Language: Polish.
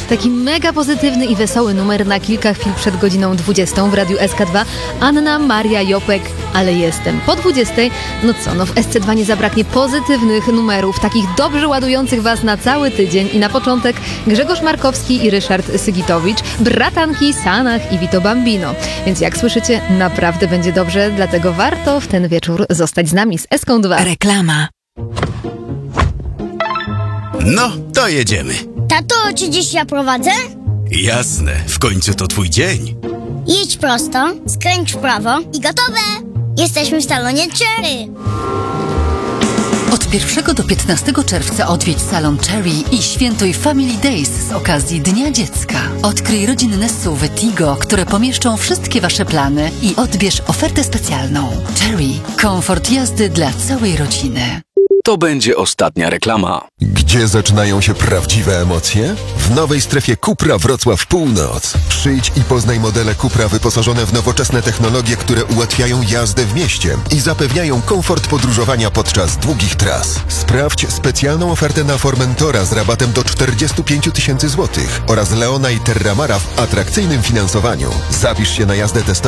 Taki mega pozytywny i wesoły numer na kilka chwil przed godziną 20 w Radiu SK2. Anna Maria Jopek, ale jestem. Po 20, w SC2 nie zabraknie pozytywnych numerów, takich dobrze ładujących Was na cały tydzień. I na początek Grzegorz Markowski i Ryszard Sygitowicz, bratanki Sanach i Vito Bambino. Więc jak słyszycie, naprawdę będzie dobrze, dlatego warto w ten wieczór zostać z nami z SK2. Reklama. No, to jedziemy. Tato, czy dziś ja prowadzę? Jasne, w końcu to twój dzień. Jedź prosto, skręć w prawo i gotowe! Jesteśmy w salonie Cherry. Od 1 do 15 czerwca odwiedź salon Cherry i świętuj Family Days z okazji Dnia Dziecka. Odkryj rodzinne SUV-y Tigo, które pomieszczą wszystkie Wasze plany i odbierz ofertę specjalną. Cherry. Komfort jazdy dla całej rodziny. To będzie ostatnia reklama. Gdzie zaczynają się prawdziwe emocje? W nowej strefie Cupra Wrocław Północ. Przyjdź i poznaj modele Cupra wyposażone w nowoczesne technologie, które ułatwiają jazdę w mieście i zapewniają komfort podróżowania podczas długich tras. Sprawdź specjalną ofertę na Formentora z rabatem do 45 000 złotych oraz Leona i Terramara w atrakcyjnym finansowaniu. Zapisz się na jazdę testową